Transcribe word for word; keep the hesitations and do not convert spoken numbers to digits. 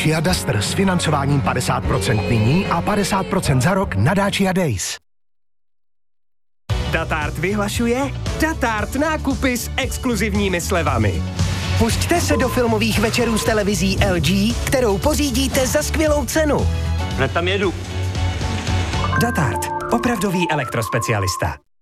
Dacia Duster s financováním padesát procent nyní a padesát procent za rok na Dacia Days. Datart vyhlašuje Datart nákupy s exkluzivními slevami. Pusťte se do filmových večerů s televizí L G, kterou pořídíte za skvělou cenu. Hned tam jedu. Datart. Opravdový elektrospecialista.